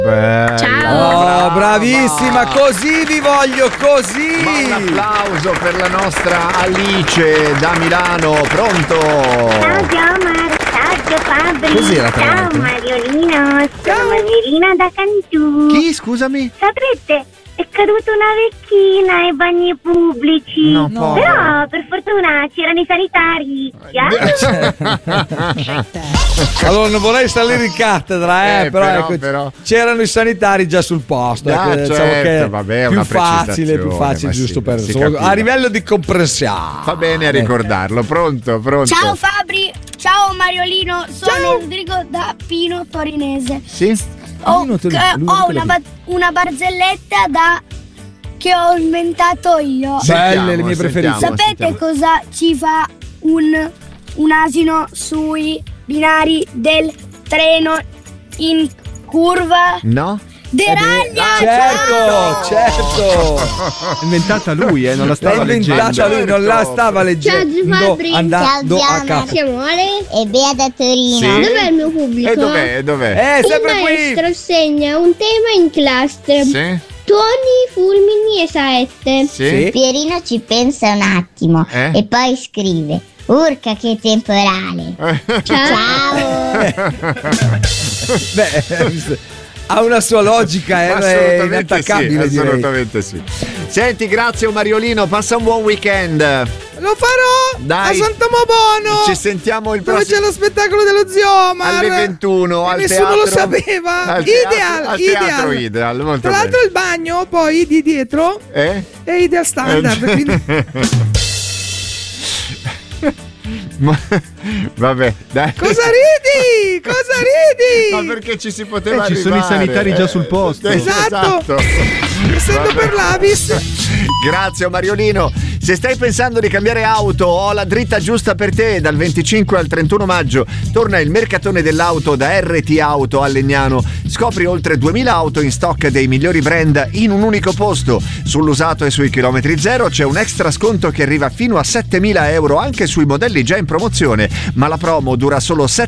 Ciao. Oh, bravissima, così vi voglio, così. Ma un applauso per la nostra Alice da Milano, pronto? Ciao Giomar, ciao Fabri. Cos'era tra Ciao l'altro? Mariolino, sono Marina da Cantù. Chi, scusami? Saprete, è caduta una vecchina ai bagni pubblici. No, Però per fortuna c'erano i sanitari. Allora non vorrei salire in cattedra, però, ecco, però. c'erano i sanitari già sul posto. Ah, ecco, certo, che vabbè, più una facile, precisazione, giusto sì, per si solo, capiva. a livello di comprensione. Fa bene a ricordarlo, pronto? Ciao Fabri, ciao Mariolino, sono Rodrigo da Pino Torinese. Sì? Ho una barzelletta che ho inventato io. Belle, le mie preferite. Sapete cosa ci fa un asino sui binari del treno in curva? No? Deraglia! Certo. Inventata lui, non la stava inventata leggendo. lui, non la stava leggendo. Andando a capo. Siamo Ale e Bea da Torino. Sì? Dov'è il mio pubblico? E dov'è? Il Sempre maestro qui. insegna un tema in classe. Sì? Tuoni, fulmini e saette. Sì? Pierino ci pensa un attimo e poi scrive: urca che temporale. Ciao. Beh, ha una sua logica, è inattaccabile. Sì, assolutamente sì. Senti, grazie Mariolino, passa un buon weekend. Lo farò. Dai. A Sant'Omobono. Ci sentiamo il dove prossimo. c'è lo spettacolo dello Ziomar Alle 21 al nessuno teatro. lo sapeva. Al teatro Ideal, molto tra l'altro bene. il bagno poi di dietro è Ideal Standard, quindi... Vabbè, dai. Cosa ridi? Ma perché ci si poteva ci sono i sanitari già sul posto. Esatto. Essendo per l'Avis. Grazie Mariolino. Se stai pensando di cambiare auto, ho la dritta giusta per te. Dal 25 al 31 maggio torna il mercatone dell'auto da RT Auto a Legnano. Scopri oltre 2000 auto in stock dei migliori brand in un unico posto. Sull'usato e sui chilometri zero c'è un extra sconto che arriva fino a 7.000 euro anche sui modelli già in promozione, ma la promo dura solo 7